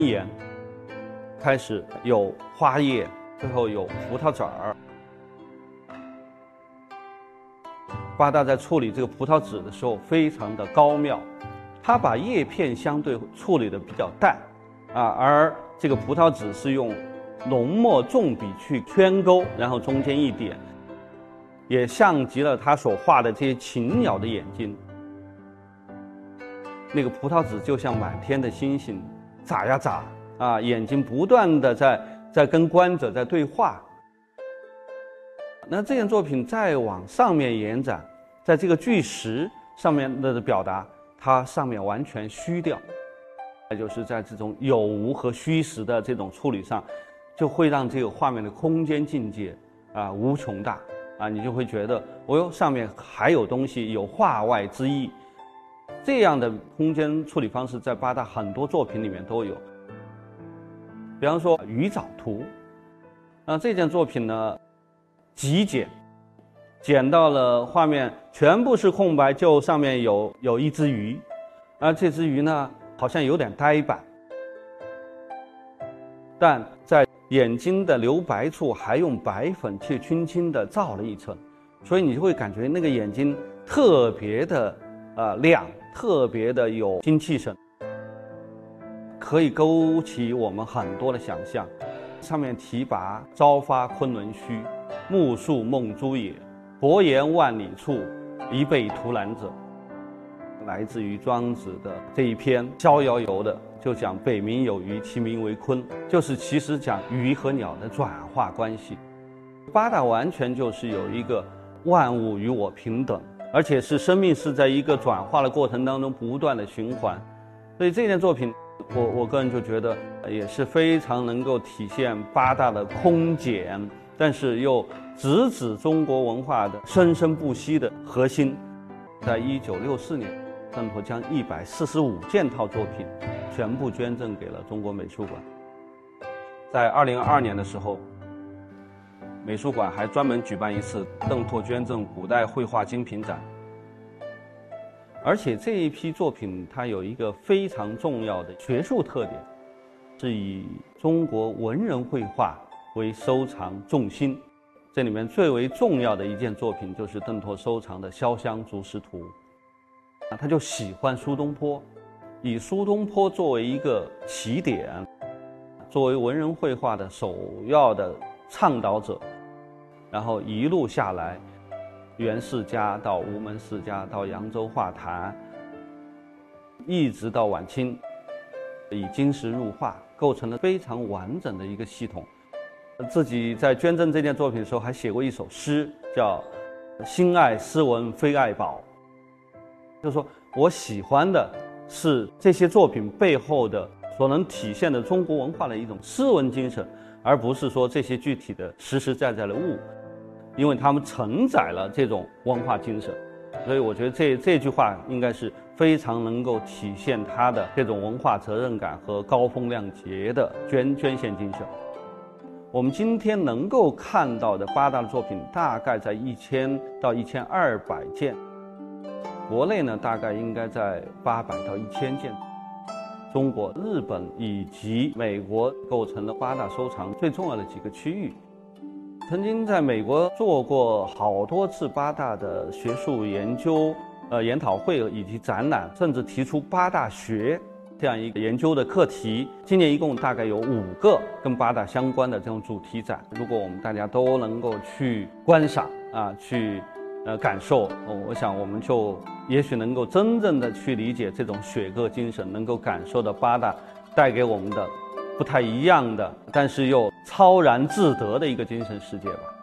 眼，开始有花叶，最后有葡萄籽儿。八大在处理这个葡萄籽的时候非常的高妙，他把叶片相对处理的比较淡，而这个葡萄籽是用浓墨重笔去圈勾，然后中间一点，也像极了他所画的这些禽鸟的眼睛。那个葡萄籽就像满天的星星，眨呀眨眼睛不断的在跟观者在对话。那这件作品再往上面延展，在这个巨石上面的表达，它上面完全虚掉，那就是在这种有无和虚实的这种处理上，就会让这个画面的空间境界无穷大你就会觉得哦哟，上面还有东西，有画外之意。这样的空间处理方式在八大很多作品里面都有。比方说《鱼藻图》，这件作品呢极简，剪到了画面全部是空白，就上面有一只鱼，这只鱼呢好像有点呆板，但在眼睛的留白处还用白粉去轻轻地罩了一层，所以你就会感觉那个眼睛特别的亮，特别的有精气神，可以勾起我们很多的想象。上面提拔朝发昆仑虚，暮宿梦蛛也，伯言万里处，一被图兰者。来自于庄子的这一篇《逍遥游》的，就讲北冥有鱼，其名为鲲，就是其实讲鱼和鸟的转化关系。八大完全就是有一个万物与我平等，而且是生命是在一个转化的过程当中不断的循环。所以这件作品我个人就觉得也是非常能够体现八大的空简，但是又直指中国文化的生生不息的核心。在1964年，邓拓将145件套作品全部捐赠给了中国美术馆。在2022年的时候，美术馆还专门举办一次邓拓捐赠古代绘画精品展。而且这一批作品它有一个非常重要的学术特点，是以中国文人绘画为收藏重心。这里面最为重要的一件作品就是邓拓收藏的《潇湘竹石图》。他就喜欢苏东坡，以苏东坡作为一个起点，作为文人绘画的首要的倡导者，然后一路下来，袁世家到吴门世家到扬州画坛，一直到晚清，以金石入画，构成了非常完整的一个系统。自己在捐赠这件作品的时候还写过一首诗，叫心爱斯文非爱宝，就是说我喜欢的是这些作品背后的所能体现的中国文化的一种诗文精神，而不是说这些具体的实实在在的物，因为它们承载了这种文化精神。所以我觉得这句话应该是非常能够体现他的这种文化责任感和高风亮节的捐献精神。我们今天能够看到的八大的作品大概在1000到1200件，国内呢大概应该在800到1000件。中国、日本以及美国构成了八大收藏最重要的几个区域。曾经在美国做过好多次八大的学术研究、研讨会以及展览，甚至提出八大学这样一个研究的课题。今年一共大概有5个跟八大相关的这种主题展。如果我们大家都能够去观赏去感受，我想我们就也许能够真正的去理解这种雪歌精神，能够感受到八大带给我们的不太一样的，但是又超然自得的一个精神世界吧。